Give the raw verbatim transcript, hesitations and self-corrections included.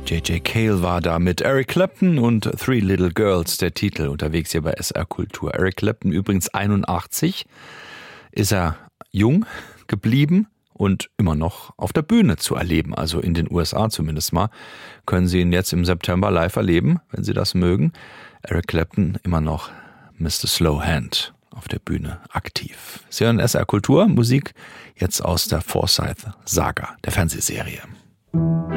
J J. Cale war da mit Eric Clapton und Three Little Girls, der Titel, unterwegs hier bei S R Kultur. Eric Clapton übrigens einundachtzig, ist er jung geblieben und immer noch auf der Bühne zu erleben, also in den U S A zumindest mal. Können Sie ihn jetzt im September live erleben, wenn Sie das mögen. Eric Clapton immer noch Mister Slowhand auf der Bühne aktiv. Sie hören S R Kultur, Musik jetzt aus der Forsyth-Saga, der Fernsehserie.